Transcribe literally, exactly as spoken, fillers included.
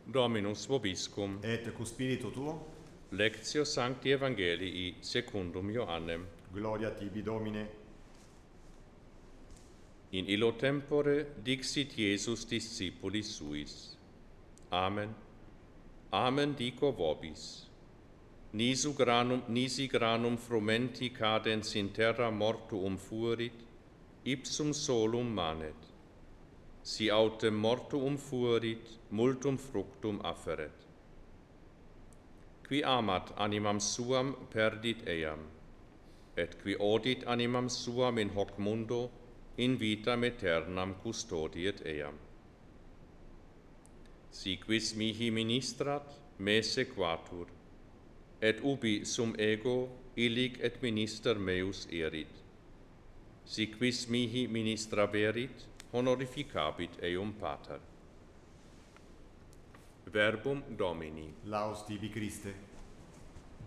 Dominus vobiscum. Et cu spiritu tuo, Lectio Sancti Evangelii secundum Ioannem. gloria tibi Domine. In illo tempore dixit Iesus discipulis suis. Amen. Amen dico vobis. Nisu granum, nisi granum frumenti cadens in terra mortuum fuerit, ipsum solum manet. Si autem mortuum fuerit, multum fructum afferet. Qui amat animam suam perdit eam, et qui odit animam suam in hoc mundo, in vitam aeternam custodiet eam. Si quis mihi ministrat, me sequatur, et ubi sum ego illic et minister meus erit. Si quis mihi ministraverit, honorificabit eum pater. Verbum Domini. Laus tibi Christe.